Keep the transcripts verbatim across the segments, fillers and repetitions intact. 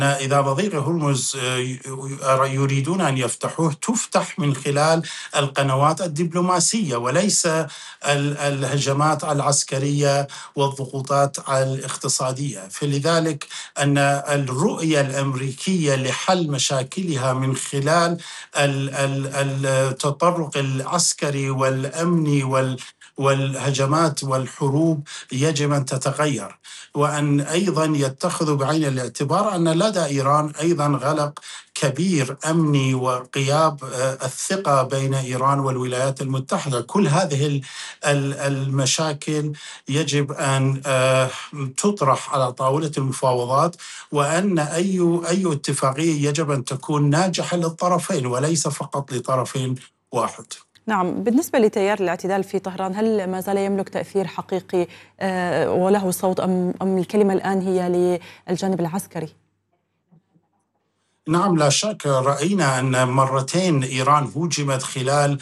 إذا مضيق هرمز يريدون أن يفتحوه تفتح من خلال القنوات الدبلوماسية وليس الهجمات العسكرية والضغوطات الاقتصادية. فلذلك أن الرؤية الأمريكية لحل مشاكلها من خلال التطرق العسكري والأمني وال والهجمات والحروب يجب أن تتغير، وأن أيضا يتخذوا بعين الاعتبار أن لدى إيران أيضا غلق كبير أمني وغياب الثقة بين إيران والولايات المتحدة. كل هذه المشاكل يجب أن تطرح على طاولة المفاوضات، وأن أي أي اتفاقية يجب أن تكون ناجحة للطرفين وليس فقط لطرفين واحد. نعم، بالنسبة لتيار الاعتدال في طهران، هل ما زال يملك تأثير حقيقي وله صوت أم أم الكلمة الآن هي للجانب العسكري؟ نعم، لا شك. رأينا أن مرتين إيران هوجمت خلال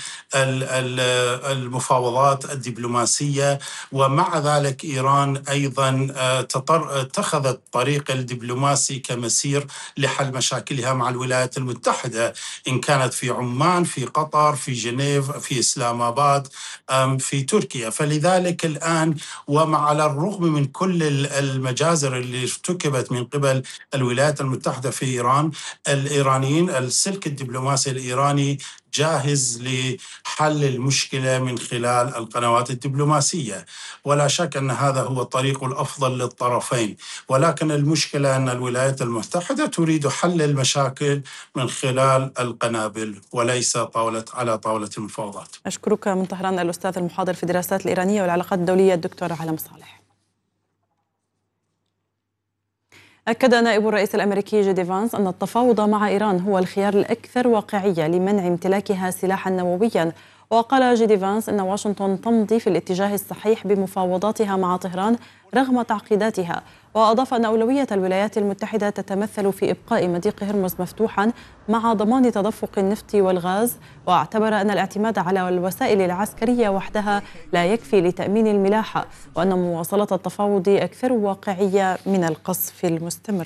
المفاوضات الدبلوماسية، ومع ذلك إيران أيضا اتخذت طريق الدبلوماسي كمسير لحل مشاكلها مع الولايات المتحدة، إن كانت في عمان، في قطر، في جنيف، في إسلام آباد، في تركيا. فلذلك الآن ومع على الرغم من كل المجازر اللي ارتكبت من قبل الولايات المتحدة في إيران، الإيرانيين السلك الدبلوماسي الإيراني جاهز لحل المشكلة من خلال القنوات الدبلوماسية، ولا شك أن هذا هو الطريق الأفضل للطرفين. ولكن المشكلة أن الولايات المتحدة تريد حل المشاكل من خلال القنابل وليس طاولة على طاولة المفاوضات. أشكرك من طهران الأستاذ المحاضر في الدراسات الإيرانية والعلاقات الدولية الدكتور علم صالح. أكد نائب الرئيس الأمريكي جي دي فانس أن التفاوض مع إيران هو الخيار الأكثر واقعية لمنع امتلاكها سلاحا نوويا. وقال جي دي فانس أن واشنطن تمضي في الاتجاه الصحيح بمفاوضاتها مع طهران رغم تعقيداتها. وأضاف أن أولوية الولايات المتحدة تتمثل في إبقاء مضيق هرمز مفتوحا مع ضمان تدفق النفط والغاز، واعتبر أن الاعتماد على الوسائل العسكرية وحدها لا يكفي لتأمين الملاحة، وأن مواصلة التفاوض أكثر واقعية من القصف المستمر.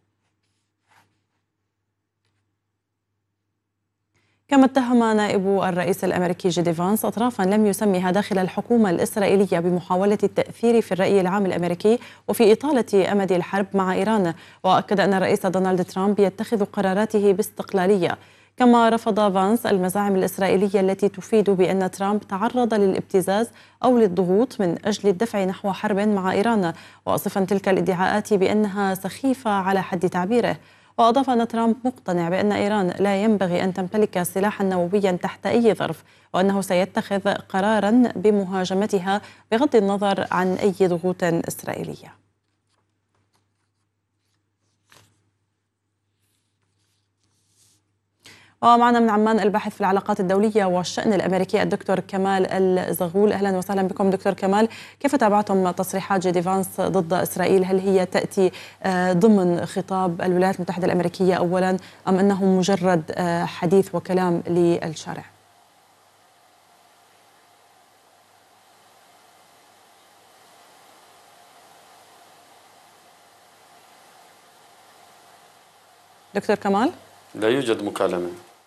كما اتهم نائب الرئيس الأمريكي جي دي فانس أطرافا لم يسمها داخل الحكومة الإسرائيلية بمحاولة التأثير في الرأي العام الأمريكي وفي إطالة أمد الحرب مع إيران. وأكد أن الرئيس دونالد ترامب يتخذ قراراته باستقلالية. كما رفض فانس المزاعم الإسرائيلية التي تفيد بأن ترامب تعرض للابتزاز أو للضغوط من أجل الدفع نحو حرب مع إيران، وصفا تلك الادعاءات بأنها سخيفة على حد تعبيره. وأضاف أن ترامب مقتنع بأن إيران لا ينبغي أن تمتلك سلاحا نوويا تحت أي ظرف، وأنه سيتخذ قرارا بمهاجمتها بغض النظر عن أي ضغوط إسرائيلية. ومعنا من عمان الباحث في العلاقات الدولية والشأن الأمريكي الدكتور كمال الزغول. أهلا وسهلا بكم دكتور كمال. كيف تابعتم تصريحات جي دي فانس ضد إسرائيل؟ هل هي تأتي ضمن خطاب الولايات المتحدة الأمريكية أولا، أم أنه مجرد حديث وكلام للشارع؟ دكتور كمال؟ لا يوجد مكالمة.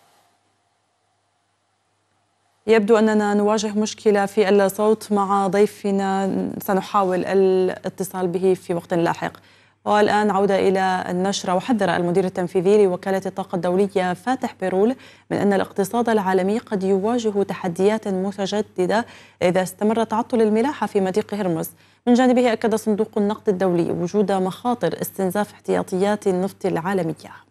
يبدو أننا نواجه مشكلة في الصوت مع ضيفنا، سنحاول الاتصال به في وقت لاحق. والآن عودة إلى النشرة. وحذر المدير التنفيذي لوكالة الطاقة الدولية فاتح بيرول من أن الاقتصاد العالمي قد يواجه تحديات متجددة إذا استمر تعطل الملاحة في مضيق هرمز. من جانبه أكد صندوق النقد الدولي وجود مخاطر استنزاف احتياطيات النفط العالمية.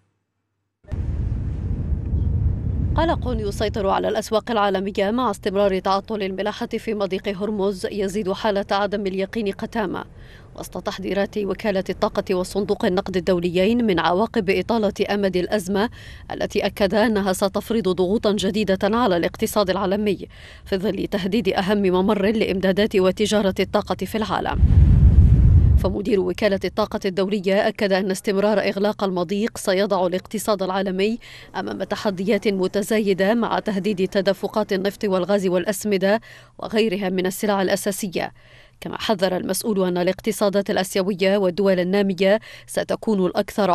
قلق يسيطر على الأسواق العالمية مع استمرار تعطل الملاحة في مضيق هرمز يزيد حالة عدم اليقين قتامة، وسط تحذيرات وكالة الطاقة وصندوق النقد الدوليين من عواقب إطالة أمد الأزمة التي أكد أنها ستفرض ضغوطا جديدة على الاقتصاد العالمي في ظل تهديد أهم ممر لإمدادات وتجارة الطاقة في العالم. فمدير وكالة الطاقة الدولية أكد أن استمرار إغلاق المضيق سيضع الاقتصاد العالمي أمام تحديات متزايدة مع تهديد تدفقات النفط والغاز والأسمدة وغيرها من السلع الأساسية. كما حذر المسؤول أن الاقتصادات الآسيوية والدول النامية ستكون الأكثر